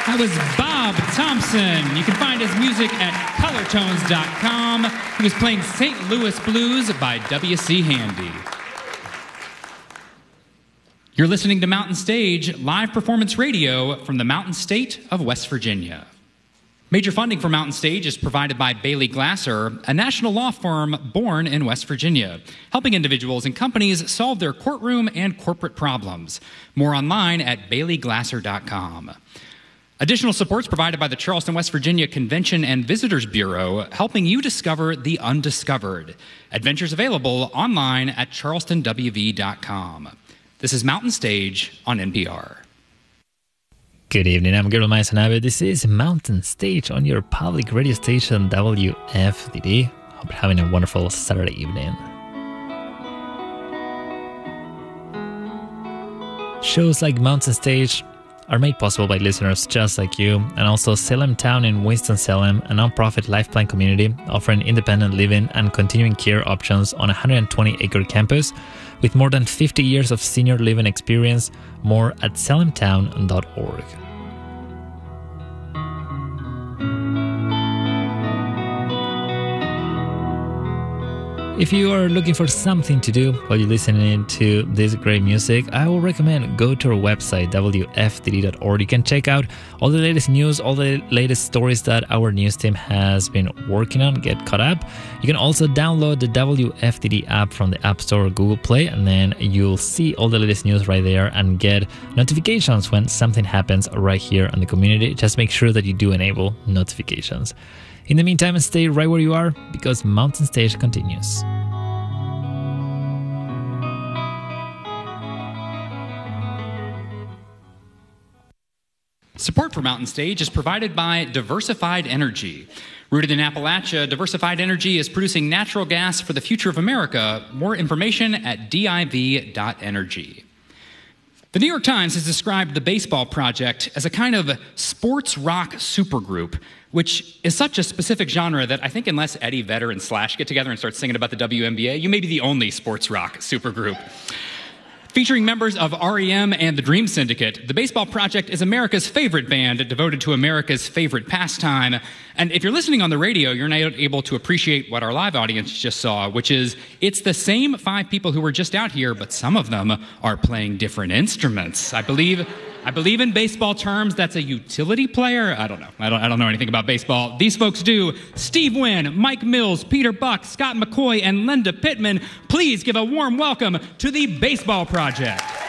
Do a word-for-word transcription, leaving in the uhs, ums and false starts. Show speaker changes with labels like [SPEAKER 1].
[SPEAKER 1] That was Bob Thompson. You can find his music at colortones dot com. He was playing Saint Louis Blues by W C Handy. You're listening to Mountain Stage, live performance radio from the Mountain State of West Virginia. Major funding for Mountain Stage is provided by Bailey Glasser, a national law firm born in West Virginia, helping individuals and companies solve their courtroom and corporate problems. More online at bailey glasser dot com. Additional supports provided by the Charleston, West Virginia Convention and Visitors Bureau, helping you discover the undiscovered. Adventures available online at charleston w v dot com. This is Mountain Stage on N P R.
[SPEAKER 2] Good evening, I'm Gabriel Maizanabe. This is Mountain Stage on your public radio station W F D D. Hope you're having a wonderful Saturday evening. Shows like Mountain Stage are made possible by listeners just like you, and also Salem Town in Winston-Salem, a nonprofit life plan community offering independent living and continuing care options on a one hundred twenty acre campus with more than fifty years of senior living experience. More at salem town dot org. If you are looking for something to do while you're listening to this great music, I will recommend go to our website, w f d d dot org. You can check out all the latest news, all the latest stories that our news team has been working on, get caught up. You can also download the W F D D app from the App Store or Google Play, and then you'll see all the latest news right there and get notifications when something happens right here in the community. Just make sure that you do enable notifications. In the meantime, stay right where you are because Mountain Stage continues.
[SPEAKER 1] Support for Mountain Stage is provided by Diversified Energy. Rooted in Appalachia, Diversified Energy is producing natural gas for the future of America. More information at d i v dot energy. The New York Times has described the Baseball Project as a kind of sports rock supergroup, which is such a specific genre that I think unless Eddie Vedder and Slash get together and start singing about the W N B A, you may be the only sports rock supergroup. Featuring members of R E M and the Dream Syndicate, the Baseball Project is America's favorite band devoted to America's favorite pastime. And if you're listening on the radio, you're not able to appreciate what our live audience just saw, which is it's the same five people who were just out here, but some of them are playing different instruments. I believe I believe in baseball terms, that's a utility player. I don't know. I don't, I don't know anything about baseball. These folks do. Steve Wynn, Mike Mills, Peter Buck, Scott McCoy, and Linda Pittman. Please give a warm welcome to the Baseball Project.